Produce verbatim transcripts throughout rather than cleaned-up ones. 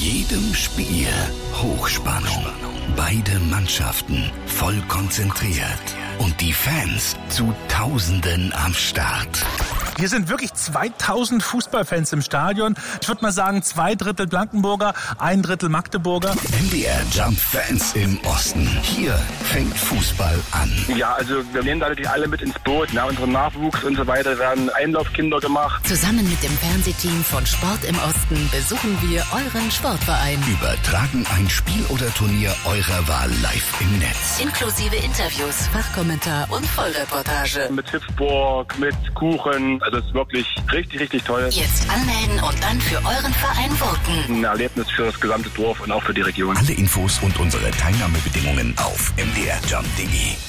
jedem Spiel Hochspannung. Beide Mannschaften voll konzentriert. Und die Fans zu Tausenden am Start. Hier sind wirklich zweitausend Fußballfans im Stadion. Ich würde mal sagen, zwei Drittel Blankenburger, ein Drittel Magdeburger. M D R Jump Fans im Osten. Hier fängt Fußball an. Ja, also wir nehmen da natürlich alle mit ins Boot. Na, unsere Nachwuchs und so weiter werden Einlaufkinder gemacht. Zusammen mit dem Fernsehteam von Sport im Osten besuchen wir euren Sportverein. Übertragen ein Spiel oder Turnier eurer Wahl live im Netz. Inklusive Interviews, Fachkommentar und Vollreportage. Mit Hüpfburg, mit Kuchen. Also es ist wirklich richtig, richtig toll. Jetzt anmelden und dann für euren Verein voten. Ein Erlebnis für das gesamte Dorf und auch für die Region. Alle Infos und unsere Teilnahmebedingungen auf m d r jump punkt d e.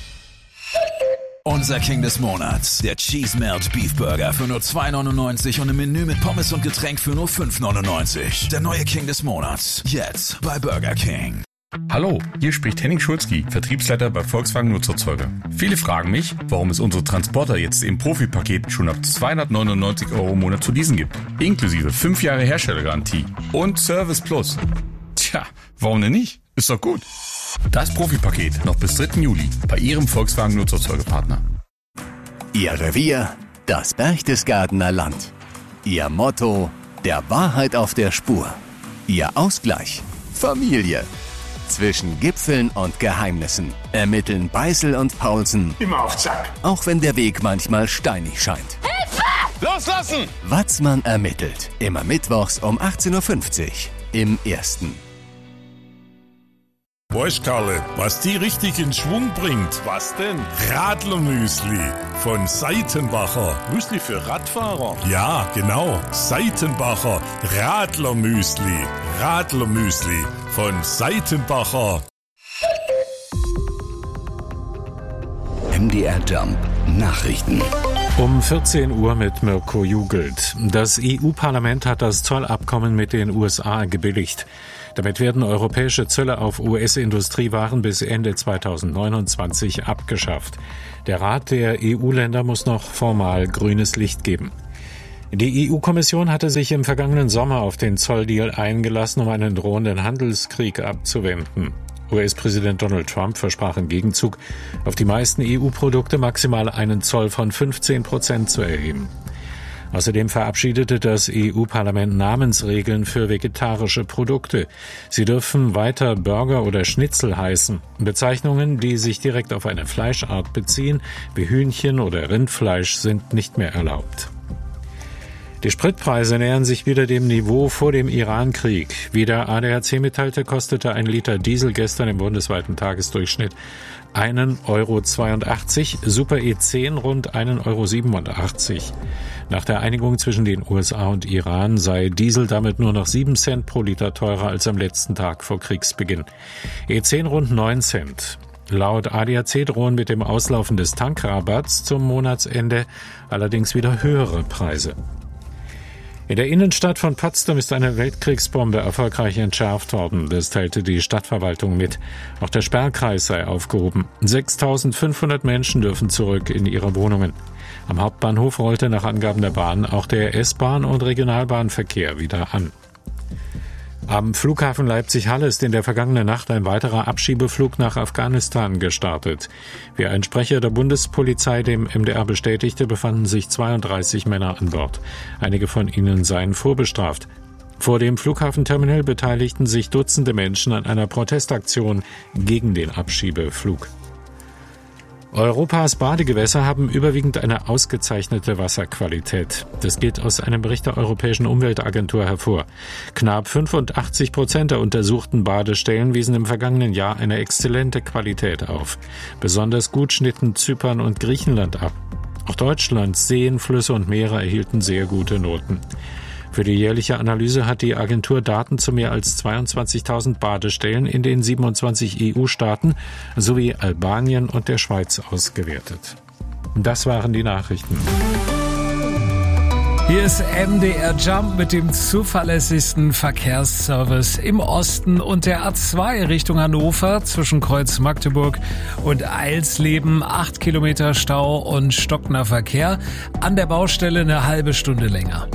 Unser King des Monats, der Cheese Melt Beef Burger für nur zwei neunundneunzig und im Menü mit Pommes und Getränk für nur fünf neunundneunzig. Der neue King des Monats, jetzt bei Burger King. Hallo, hier spricht Henning Schulzki, Vertriebsleiter bei Volkswagen Nutzerzeuger. Viele fragen mich, warum es unsere Transporter jetzt im Profi-Paket schon ab zweihundertneunundneunzig Euro im Monat zu leasen gibt. Inklusive fünf Jahre Herstellergarantie und Service Plus. Tja, warum denn nicht? Ist doch gut. Das Profi-Paket noch bis dritten Juli bei Ihrem Volkswagen Nutzerzeugerpartner. Ihr Revier, das Berchtesgadener Land. Ihr Motto, der Wahrheit auf der Spur. Ihr Ausgleich, Familie. Zwischen Gipfeln und Geheimnissen ermitteln Beißel und Paulsen. Immer auf Zack. Auch wenn der Weg manchmal steinig scheint. Hilfe! Loslassen! Watzmann ermittelt. Immer mittwochs um achtzehn Uhr fünfzig im Ersten. Weißt Karle, was die richtig in Schwung bringt? Was denn? Radlermüsli von Seitenbacher. Müsli für Radfahrer? Ja, genau. Seitenbacher Radlermüsli. Radlermüsli von Seitenbacher. M D R Jump Nachrichten. Um vierzehn Uhr mit Mirko Jugelt. Das E U-Parlament hat das Zollabkommen mit den U S A gebilligt. Damit werden europäische Zölle auf U S-Industriewaren bis Ende zweitausendneunundzwanzig abgeschafft. Der Rat der E U-Länder muss noch formal grünes Licht geben. Die E U-Kommission hatte sich im vergangenen Sommer auf den Zolldeal eingelassen, um einen drohenden Handelskrieg abzuwenden. U S-Präsident Donald Trump versprach im Gegenzug, auf die meisten E U-Produkte maximal einen Zoll von fünfzehn Prozent zu erheben. Außerdem verabschiedete das E U-Parlament Namensregeln für vegetarische Produkte. Sie dürfen weiter Burger oder Schnitzel heißen. Bezeichnungen, die sich direkt auf eine Fleischart beziehen, wie Hühnchen oder Rindfleisch, sind nicht mehr erlaubt. Die Spritpreise nähern sich wieder dem Niveau vor dem Iran-Krieg. Wie der A D A C mitteilte, kostete ein Liter Diesel gestern im bundesweiten Tagesdurchschnitt einen Euro zweiundachtzig, Super E zehn rund einen Euro siebenundachtzig. Nach der Einigung zwischen den U S A und Iran sei Diesel damit nur noch sieben Cent pro Liter teurer als am letzten Tag vor Kriegsbeginn. E zehn rund neun Cent. Laut A D A C drohen mit dem Auslaufen des Tankrabatts zum Monatsende allerdings wieder höhere Preise. In der Innenstadt von Potsdam ist eine Weltkriegsbombe erfolgreich entschärft worden. Das teilte die Stadtverwaltung mit. Auch der Sperrkreis sei aufgehoben. sechstausendfünfhundert Menschen dürfen zurück in ihre Wohnungen. Am Hauptbahnhof rollte nach Angaben der Bahn auch der S-Bahn- und Regionalbahnverkehr wieder an. Am Flughafen Leipzig-Halle ist in der vergangenen Nacht ein weiterer Abschiebeflug nach Afghanistan gestartet. Wie ein Sprecher der Bundespolizei dem M D R bestätigte, befanden sich zweiunddreißig Männer an Bord. Einige von ihnen seien vorbestraft. Vor dem Flughafenterminal beteiligten sich Dutzende Menschen an einer Protestaktion gegen den Abschiebeflug. Europas Badegewässer haben überwiegend eine ausgezeichnete Wasserqualität. Das geht aus einem Bericht der Europäischen Umweltagentur hervor. Knapp fünfundachtzig Prozent der untersuchten Badestellen wiesen im vergangenen Jahr eine exzellente Qualität auf. Besonders gut schnitten Zypern und Griechenland ab. Auch Deutschlands Seen, Flüsse und Meere erhielten sehr gute Noten. Für die jährliche Analyse hat die Agentur Daten zu mehr als zweiundzwanzigtausend Badestellen in den siebenundzwanzig E U-Staaten sowie Albanien und der Schweiz ausgewertet. Das waren die Nachrichten. Hier ist M D R Jump mit dem zuverlässigsten Verkehrsservice im Osten und der A zwei Richtung Hannover zwischen Kreuz Magdeburg und Eilsleben. Acht Kilometer Stau und stockender Verkehr. An der Baustelle eine halbe Stunde länger.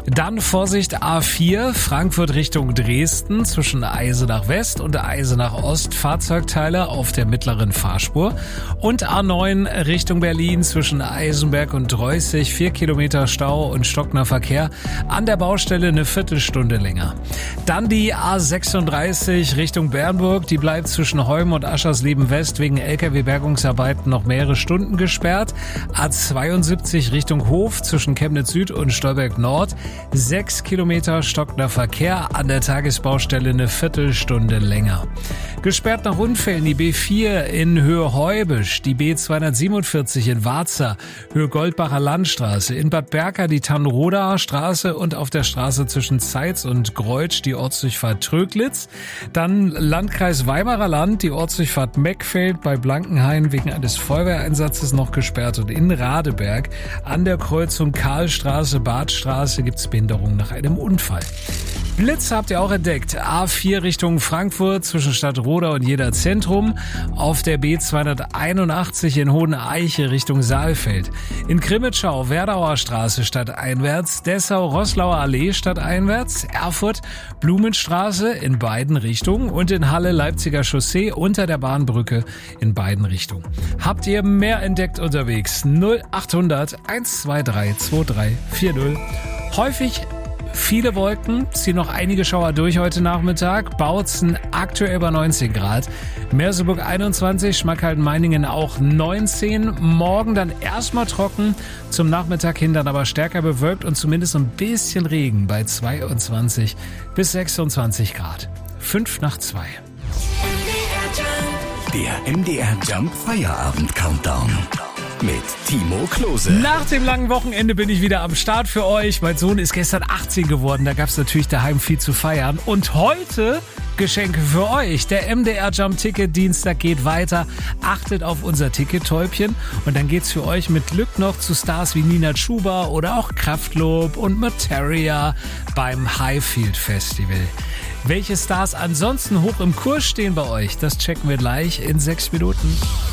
Dann Vorsicht A vier, Frankfurt Richtung Dresden zwischen Eisenach West und Eisenach Ost, Fahrzeugteile auf der mittleren Fahrspur. Und A neun Richtung Berlin zwischen Eisenberg und Dreußig, vier Kilometer Stau und stockender Verkehr. An der Baustelle eine Viertelstunde länger. Dann die A sechsunddreißig Richtung Bernburg, die bleibt zwischen Heum und Aschersleben West wegen L K W-Bergungsarbeiten noch mehrere Stunden gesperrt. A zweiundsiebzig Richtung Hof zwischen Chemnitz Süd und Stolberg Nord. Sechs Kilometer stockender Verkehr, an der Tagesbaustelle eine Viertelstunde länger. Gesperrt nach Unfällen die B vier in Höhe Heubisch, die B zweihundertsiebenundvierzig in Warza, Höhe Goldbacher Landstraße, in Bad Berka die Tannrodaer Straße und auf der Straße zwischen Zeitz und Greutsch die Ortsdurchfahrt Tröglitz. Dann Landkreis Weimarer Land, die Ortsdurchfahrt Meckfeld bei Blankenhain wegen eines Feuerwehreinsatzes noch gesperrt und in Radeberg an der Kreuzung Karlstraße, Badstraße gibt's Behinderung nach einem Unfall. Blitz habt ihr auch entdeckt. A vier Richtung Frankfurt zwischen Stadtroda und Jeder Zentrum. Auf der B zweihunderteinundachtzig in Hoheneiche Richtung Saalfeld. In Krimitschau Werdauer Straße stadteinwärts. Dessau Roßlauer Allee stadteinwärts. Erfurt Blumenstraße in beiden Richtungen. Und in Halle Leipziger Chaussee unter der Bahnbrücke in beiden Richtungen. Habt ihr mehr entdeckt unterwegs? null achthundert hundertzweiundzwanzig drei vier null. Häufig viele Wolken, ziehen noch einige Schauer durch heute Nachmittag. Bautzen aktuell bei neunzehn Grad. Merseburg einundzwanzig, Schmackhalden-Meiningen auch neunzehn. Morgen dann erstmal trocken, zum Nachmittag hin dann aber stärker bewölkt und zumindest ein bisschen Regen bei zweiundzwanzig bis sechsundzwanzig Grad. Fünf nach zwei. Der M D R Jump Feierabend Countdown. Mit Timo Klose. Nach dem langen Wochenende bin ich wieder am Start für euch. Mein Sohn ist gestern achtzehn geworden, da gab es natürlich daheim viel zu feiern. Und heute Geschenke für euch. Der M D R Jump Ticket Dienstag geht weiter. Achtet auf unser Ticket-Täubchen und dann geht's für euch mit Glück noch zu Stars wie Nina Chuba oder auch Kraftklub und Materia beim Highfield Festival. Welche Stars ansonsten hoch im Kurs stehen bei euch, das checken wir gleich in sechs Minuten.